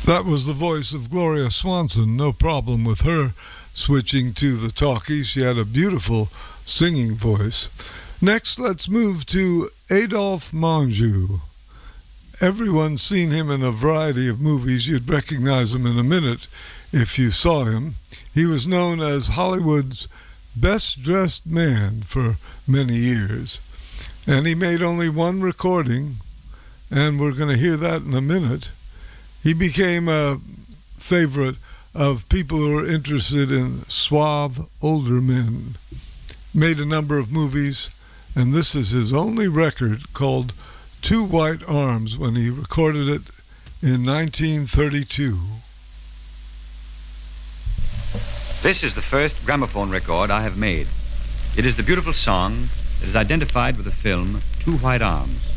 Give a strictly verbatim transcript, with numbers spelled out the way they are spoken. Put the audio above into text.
That was the voice of Gloria Swanson. No problem with her switching to the talkies. She had a beautiful singing voice. Next, let's move to Adolphe Menjou. Everyone's seen him in a variety of movies. You'd recognize him in a minute if you saw him. He was known as Hollywood's best-dressed man for many years. And he made only one recording, and we're going to hear that in a minute. He became a favorite of people who are interested in suave, older men. Made a number of movies, and this is his only record called Two White Arms when he recorded it in nineteen thirty-two. This is the first gramophone record I have made. It is the beautiful song that is identified with the film Two White Arms.